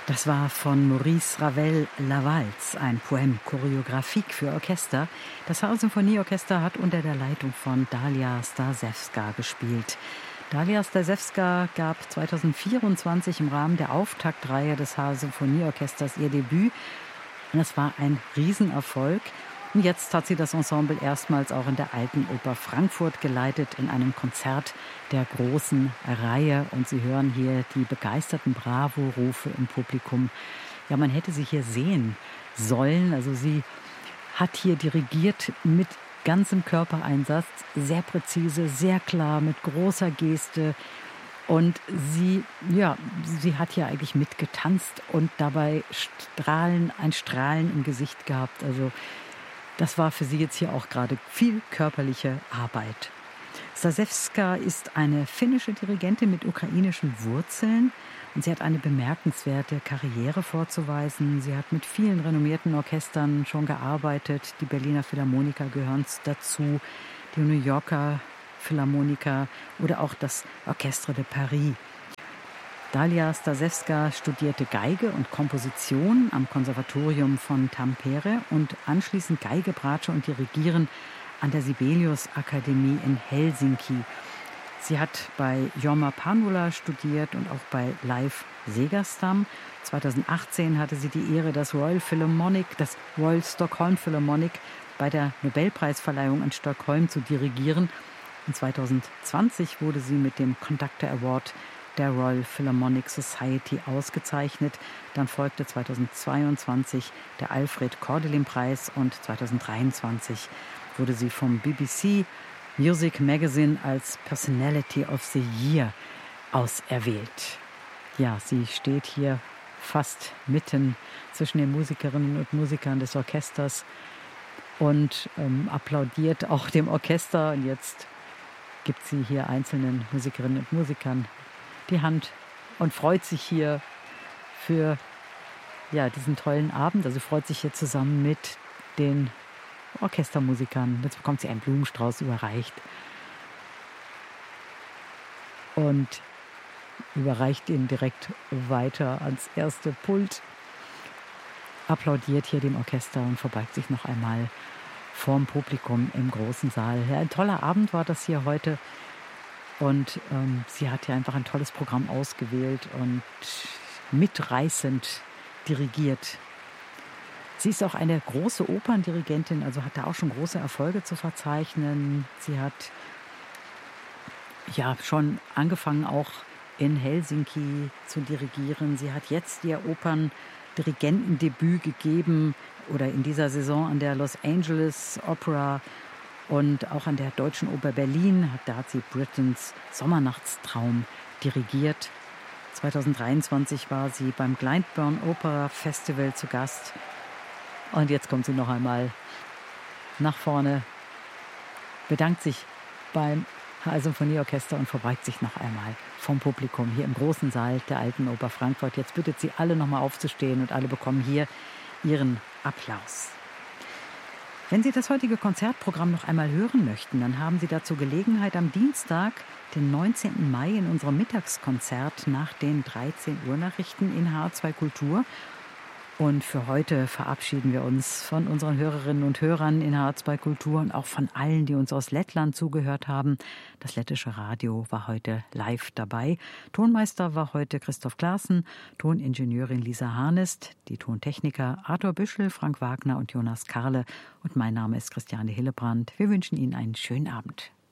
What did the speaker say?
Das war von Maurice Ravel La Valse, ein Poème chorégraphique für Orchester. Das Haar-Symphonieorchester hat unter der Leitung von Dalia Stasewska gespielt. Dalia Stasewska gab 2024 im Rahmen der Auftaktreihe des Haar-Symphonieorchesters ihr Debüt. Und es war ein Riesenerfolg. Und jetzt hat sie das Ensemble erstmals auch in der Alten Oper Frankfurt geleitet, in einem Konzert der großen Reihe. Und Sie hören hier die begeisterten Bravo-Rufe im Publikum. Ja, man hätte sie hier sehen sollen. Also sie hat hier dirigiert mit ganzem Körpereinsatz, sehr präzise, sehr klar, mit großer Geste. Und sie hat hier eigentlich mitgetanzt und dabei ein Strahlen im Gesicht gehabt. Also das war für sie jetzt hier auch gerade viel körperliche Arbeit. Stasewska ist eine finnische Dirigentin mit ukrainischen Wurzeln und sie hat eine bemerkenswerte Karriere vorzuweisen. Sie hat mit vielen renommierten Orchestern schon gearbeitet. Die Berliner Philharmoniker gehören dazu, die New Yorker Philharmoniker oder auch das Orchestre de Paris. Dalia Stasewska studierte Geige und Komposition am Konservatorium von Tampere und anschließend Geige, Bratsche und Dirigieren an der Sibelius-Akademie in Helsinki. Sie hat bei Jorma Panula studiert und auch bei Leif Segerstam. 2018 hatte sie die Ehre, das Royal Stockholm Philharmonic bei der Nobelpreisverleihung in Stockholm zu dirigieren. Und 2020 wurde sie mit dem Conductor Award der Royal Philharmonic Society ausgezeichnet. Dann folgte 2022 der Alfred Kordelin-Preis und 2023 wurde sie vom BBC Music Magazine als Personality of the Year auserwählt. Ja, sie steht hier fast mitten zwischen den Musikerinnen und Musikern des Orchesters und applaudiert auch dem Orchester. Und jetzt gibt sie hier einzelnen Musikerinnen und Musikern die Hand und freut sich hier für diesen tollen Abend. Also freut sich hier zusammen mit den Orchestermusikern. Jetzt bekommt sie einen Blumenstrauß überreicht und überreicht ihn direkt weiter ans erste Pult. Applaudiert hier dem Orchester und verbeugt sich noch einmal vorm Publikum im großen Saal. Ja, ein toller Abend war das hier heute. Und sie hat ja einfach ein tolles Programm ausgewählt und mitreißend dirigiert. Sie ist auch eine große Operndirigentin, also hat da auch schon große Erfolge zu verzeichnen. Sie hat ja schon angefangen, auch in Helsinki zu dirigieren. Sie hat jetzt ihr Operndirigentendebüt gegeben oder in dieser Saison an der Los Angeles Opera und auch an der Deutschen Oper Berlin. Da hat sie Britons Sommernachtstraum dirigiert. 2023 war sie beim Glyndebourne Opera Festival zu Gast. Und jetzt kommt sie noch einmal nach vorne, bedankt sich beim Haar-Symphonieorchester und verbeugt sich noch einmal vom Publikum hier im großen Saal der Alten Oper Frankfurt. Jetzt bittet sie alle noch mal aufzustehen und alle bekommen hier ihren Applaus. Wenn Sie das heutige Konzertprogramm noch einmal hören möchten, dann haben Sie dazu Gelegenheit am Dienstag, den 19. Mai in unserem Mittagskonzert nach den 13 Uhr Nachrichten in HR2 Kultur. Und für heute verabschieden wir uns von unseren Hörerinnen und Hörern in HR2 Kultur und auch von allen, die uns aus Lettland zugehört haben. Das lettische Radio war heute live dabei. Tonmeister war heute Christoph Klaassen, Toningenieurin Lisa Harnest, die Tontechniker Arthur Büschel, Frank Wagner und Jonas Karle. Und mein Name ist Christiane Hillebrand. Wir wünschen Ihnen einen schönen Abend.